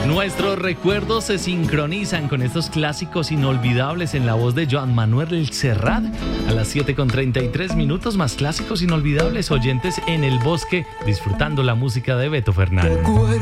Nuestros recuerdos se sincronizan con estos clásicos inolvidables en la voz de Joan Manuel El Serrat. A las 7:33 más clásicos inolvidables, oyentes en el bosque, disfrutando la música de Beto Fernández.